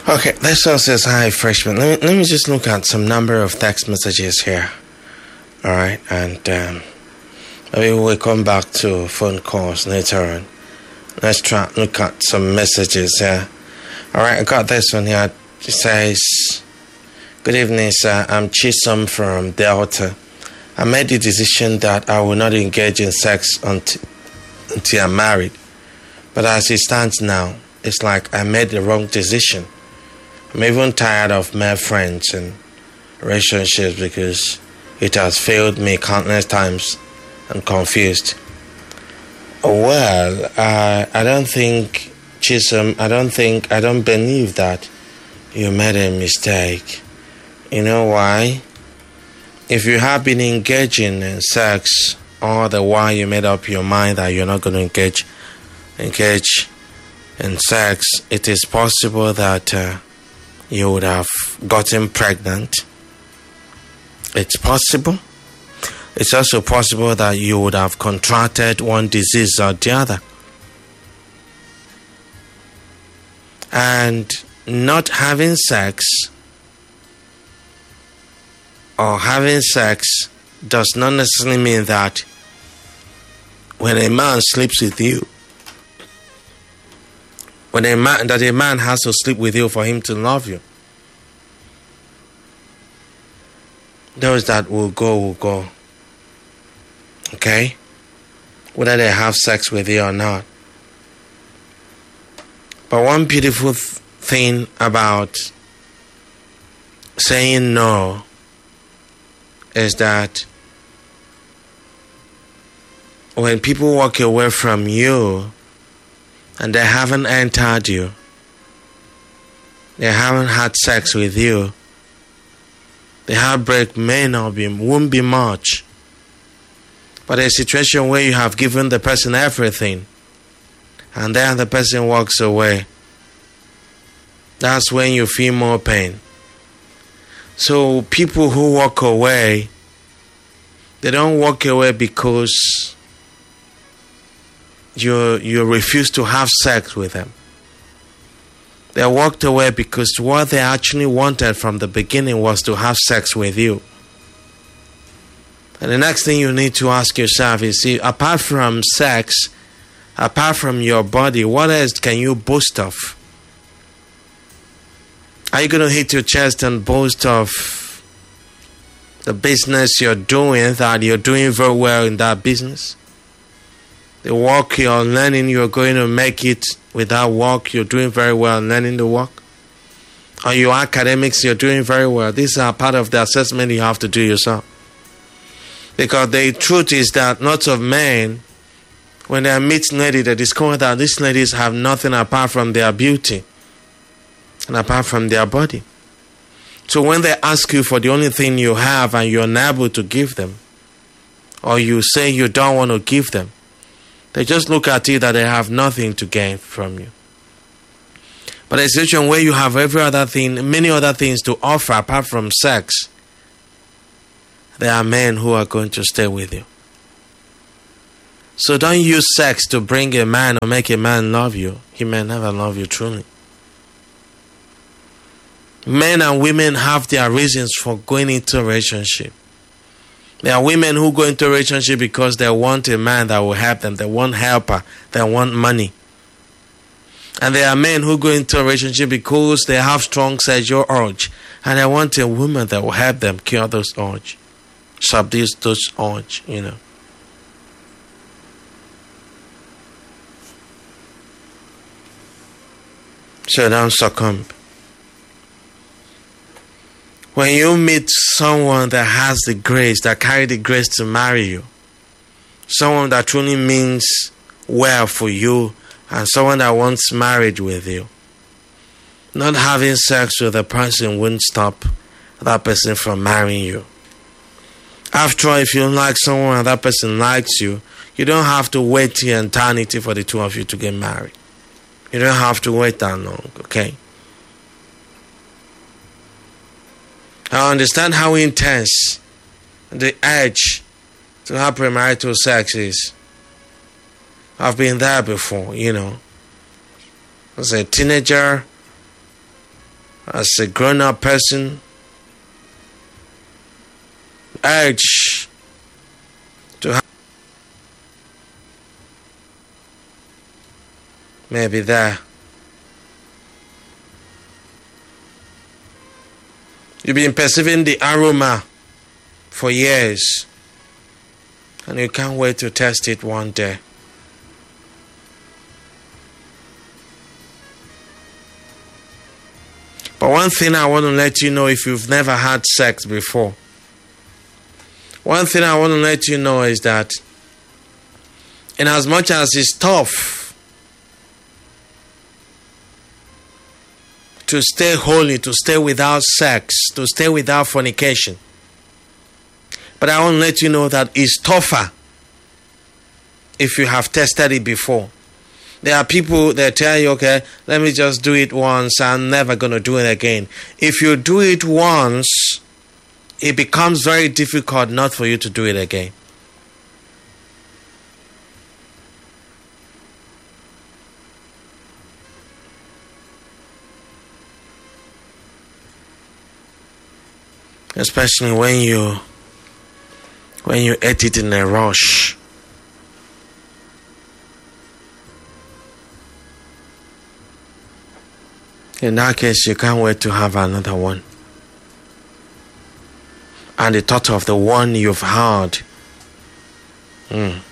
Okay, this one says, hi, freshman. Let me just look at some number of text messages here. All right, and maybe we'll come back to phone calls later on. Let's try look at some messages here. All right, I got this one here. It says, good evening, sir. I'm Chisom from Delta. I made the decision that I will not engage in sex until I'm married. But as it stands now, it's like I made the wrong decision. I'm even tired of male friends and relationships because it has failed me countless times. I'm confused. Well, I don't think, Chisom, I don't believe that you made a mistake. You know why? If you have been engaging in sex all the while you made up your mind that you're not going to engage in sex, it is possible that you would have gotten pregnant. It's possible. It's also possible that you would have contracted one disease or the other. And not having sex or having sex does not necessarily mean that when a man sleeps with you, that a man has to sleep with you for him to love you. Those that will go. Okay? Whether they have sex with you or not. But one beautiful thing about saying no is that when people walk away from you and they haven't entered you, they haven't had sex with you, the heartbreak won't be much. But a situation where you have given the person everything and then the person walks away, that's when you feel more pain. So people who walk away, they don't walk away because you refuse to have sex with them. They walked away because what they actually wanted from the beginning was to have sex with you. And the next thing you need to ask yourself is, see, apart from sex, apart from your body, what else can you boast of? Are you going to hit your chest and boast of the business you're doing, that you're doing very well in that business? The work you're learning, you're going to make it with that work, you're doing very well learning the work? Or your academics, you're doing very well? These are part of the assessment you have to do yourself. Because the truth is that lots of men, when they meet ladies, they discover that these ladies have nothing apart from their beauty and apart from their body. So when they ask you for the only thing you have and you're unable to give them, or you say you don't want to give them, they just look at you that they have nothing to gain from you. But a situation where you have many other things to offer apart from sex, there are men who are going to stay with you. So don't use sex to bring a man or make a man love you. He may never love you truly. Men and women have their reasons for going into a relationship. There are women who go into a relationship because they want a man that will help them. They want helper. They want money. And there are men who go into a relationship because they have strong sexual urge. And they want a woman that will help them cure those urge. Subdue those urge, So don't succumb. When you meet someone that has the grace, that carry the grace to marry you, someone that truly means well for you, and someone that wants marriage with you, not having sex with a person won't stop that person from marrying you. After all, if you like someone and that person likes you, you don't have to wait till eternity for the two of you to get married. You don't have to wait that long, okay? I understand how intense the urge to have premarital sex is. I've been there before, As a teenager, as a grown-up person, urge to have maybe there. You've been perceiving the aroma for years, and you can't wait to test it one day. But one thing I want to let you know, if you've never had sex before, one thing I want to let you know is that in as much as it's tough to stay holy, to stay without sex, to stay without fornication, but I want to let you know that it's tougher if you have tested it before. There are people that tell you, okay, let me just do it once, I'm never going to do it again. If you do it once, it becomes very difficult not for you to do it again. Especially when you ate it in a rush. In that case, you can't wait to have another one. And the thought of the one you've had,